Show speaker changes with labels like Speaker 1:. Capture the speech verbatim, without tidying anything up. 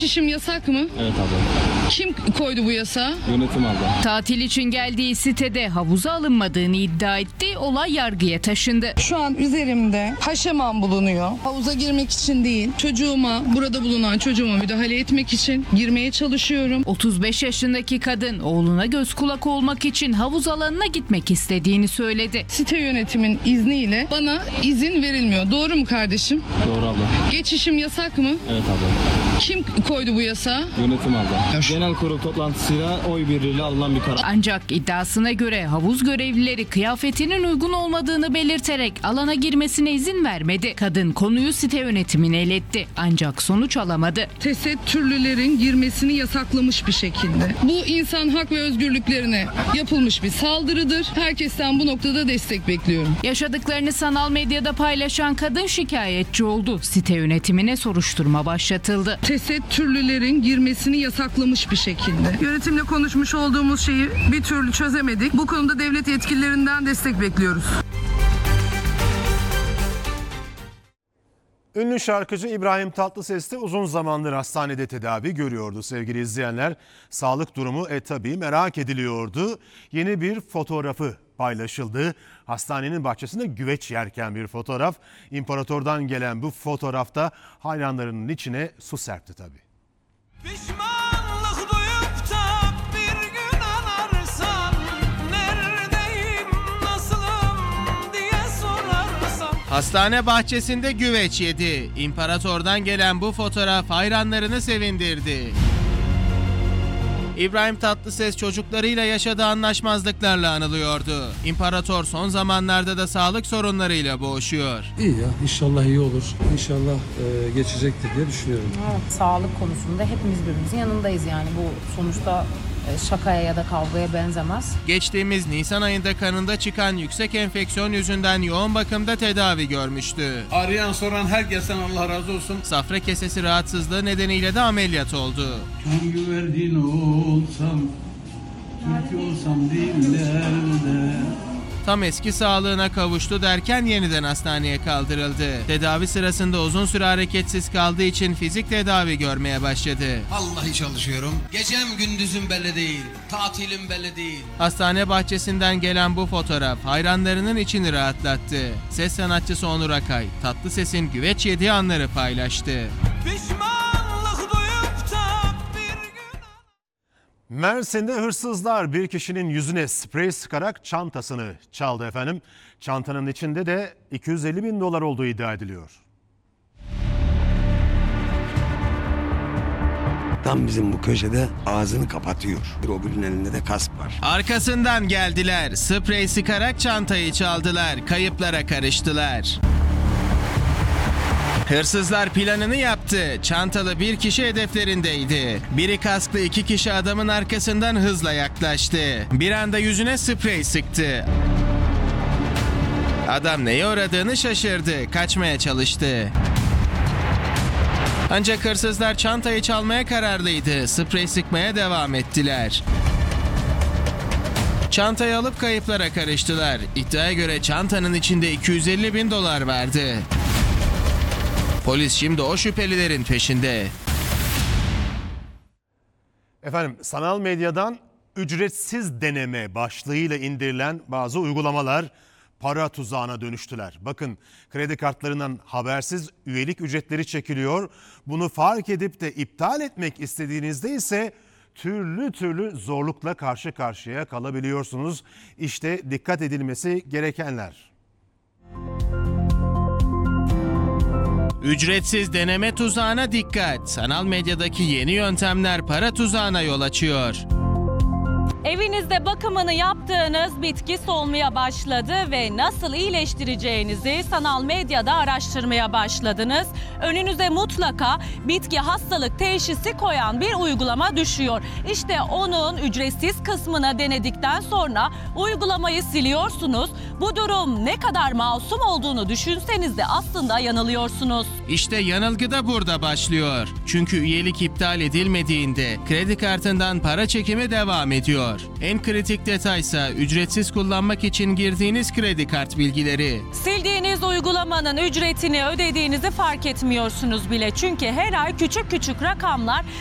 Speaker 1: Geçişim yasak mı?
Speaker 2: Evet abla.
Speaker 1: Kim koydu bu yasağı?
Speaker 2: Yönetim abla.
Speaker 3: Tatil için geldiği sitede havuza alınmadığını iddia etti, olay yargıya taşındı.
Speaker 1: Şu an üzerimde haşeman bulunuyor. Havuza girmek için değil, çocuğuma, burada bulunan çocuğuma müdahale etmek için girmeye çalışıyorum.
Speaker 3: otuz beş yaşındaki kadın oğluna göz kulak olmak için havuz alanına gitmek istediğini söyledi.
Speaker 1: Site yönetimin izniyle bana izin verilmiyor. Doğru mu kardeşim?
Speaker 2: Doğru abla.
Speaker 1: Geçişim yasak mı?
Speaker 2: Evet abla.
Speaker 1: Kim koydu bu yasağı?
Speaker 2: Yönetim abla. Genel kurul toplantısıyla oy birliğiyle alınan bir karar.
Speaker 3: Ancak iddiasına göre havuz görevlileri kıyafetinin uygun olmadığını belirterek alana girmesine izin vermedi. Kadın konuyu site yönetimine iletti ancak sonuç alamadı.
Speaker 1: Tesettürlülerin girmesini yasaklamış bir şekilde. Bu insan hak ve özgürlüklerine yapılmış bir saldırıdır. Herkesten bu noktada destek bekliyorum.
Speaker 3: Yaşadıklarını sanal medyada paylaşan kadın şikayetçi oldu. Site yönetimine soruşturma başlatıldı.
Speaker 1: Tesettürlülerin girmesini yasaklamış bir şekilde. Yönetimle konuşmuş olduğumuz şeyi bir türlü çözemedik. Bu konuda devlet yetkililerinden destek bekliyoruz.
Speaker 4: Ünlü şarkıcı İbrahim Tatlıses de uzun zamandır hastanede tedavi görüyordu sevgili izleyenler. Sağlık durumu e tabii merak ediliyordu. Yeni bir fotoğrafı paylaşıldı. Hastanenin bahçesinde güveç yerken bir fotoğraf. İmparatordan gelen bu fotoğrafta hayranlarının içine su serpti tabii.
Speaker 5: Pişmanlık duyup da bir gün anarsan, neredeyim, nasılım diye sorarsan.
Speaker 6: Hastane bahçesinde güveç yedi. İmparatordan gelen bu fotoğraf hayranlarını sevindirdi. İbrahim Tatlıses çocuklarıyla yaşadığı anlaşmazlıklarla anılıyordu. İmparator son zamanlarda da sağlık sorunlarıyla boğuşuyor.
Speaker 7: İyi ya, inşallah iyi olur. İnşallah e, geçecektir diye düşünüyorum.
Speaker 8: Evet, sağlık konusunda hepimiz birbirimizin yanındayız yani. Bu sonuçta e, şakaya ya da kavgaya benzemez.
Speaker 6: Geçtiğimiz Nisan ayında kanında çıkan yüksek enfeksiyon yüzünden yoğun bakımda tedavi görmüştü.
Speaker 9: Arayan soran herkesten Allah razı olsun.
Speaker 6: Safra kesesi rahatsızlığı nedeniyle de ameliyat oldu.
Speaker 9: Can güvercin olsam, Türk olsam dillerde.
Speaker 6: Tam eski sağlığına kavuştu derken yeniden hastaneye kaldırıldı. Tedavi sırasında uzun süre hareketsiz kaldığı için fizik tedavi görmeye başladı.
Speaker 5: Vallahi çalışıyorum. Gecem gündüzüm belli değil. Tatilim belli değil.
Speaker 6: Hastane bahçesinden gelen bu fotoğraf hayranlarının içini rahatlattı. Ses sanatçısı Onur Akay, Tatlıses'in güveç yediği anları paylaştı.
Speaker 5: Pişmanlık duyup da bir gün...
Speaker 4: Mersin'de hırsızlar bir kişinin yüzüne sprey sıkarak çantasını çaldı efendim. Çantanın içinde de iki yüz elli bin dolar olduğu iddia ediliyor.
Speaker 10: Tam bizim bu köşede ağzını kapatıyor. O birinin elinde de kask var.
Speaker 6: Arkasından geldiler. Sprey sıkarak çantayı çaldılar. Kayıplara karıştılar. Hırsızlar planını yaptı. Çantalı bir kişi hedeflerindeydi. Biri kasklı, iki kişi adamın arkasından hızla yaklaştı. Bir anda yüzüne sprey sıktı. Adam neye uğradığını şaşırdı. Kaçmaya çalıştı. Ancak hırsızlar çantayı çalmaya kararlıydı. Sprey sıkmaya devam ettiler. Çantayı alıp kayıplara karıştılar. İddiaya göre çantanın içinde iki yüz elli bin dolar vardı. Polis şimdi o şüphelilerin peşinde.
Speaker 4: Efendim sanal medyadan ücretsiz deneme başlığıyla indirilen bazı uygulamalar para tuzağına dönüştüler. Bakın kredi kartlarından habersiz üyelik ücretleri çekiliyor. Bunu fark edip de iptal etmek istediğinizde ise türlü türlü zorlukla karşı karşıya kalabiliyorsunuz. İşte dikkat edilmesi gerekenler.
Speaker 6: Ücretsiz deneme tuzağına dikkat. Sanal medyadaki yeni yöntemler para tuzağına yol açıyor.
Speaker 11: Evinizde bakımını yaptığınız bitki solmaya başladı ve nasıl iyileştireceğinizi sanal medyada araştırmaya başladınız. Önünüze mutlaka bitki hastalık teşhisi koyan bir uygulama düşüyor. İşte onun ücretsiz kısmına denedikten sonra uygulamayı siliyorsunuz. Bu durum ne kadar masum olduğunu düşünseniz de aslında yanılıyorsunuz.
Speaker 6: İşte yanılgı da burada başlıyor. Çünkü üyelik iptal edilmediğinde kredi kartından para çekimi devam ediyor. geliyor. En kritik detaysa ücretsiz kullanmak için girdiğiniz kredi kart bilgileri.
Speaker 11: Sildiğiniz uygulamanın ücretini ödediğinizi fark etmiyorsunuz bile. Çünkü her ay küçük küçük rakamlar